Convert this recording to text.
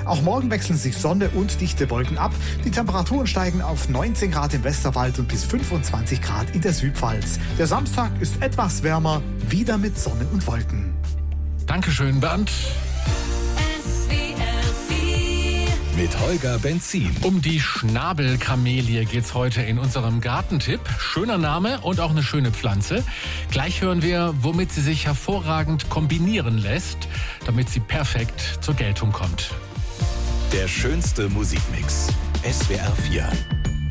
Auch morgen wechseln sich Sonne und dichte Wolken ab. Die Temperaturen steigen auf 19 Grad im Westerwald und bis 25 Grad in der Südpfalz. Der Samstag ist etwas wärmer, wieder mit Sonne und Wolken. Dankeschön, Bernd. Mit Holger Benzin. Um die Schnabelkamelie geht's heute in unserem Gartentipp. Schöner Name und auch eine schöne Pflanze. Gleich hören wir, womit sie sich hervorragend kombinieren lässt, damit sie perfekt zur Geltung kommt. Der schönste Musikmix. SWR 4.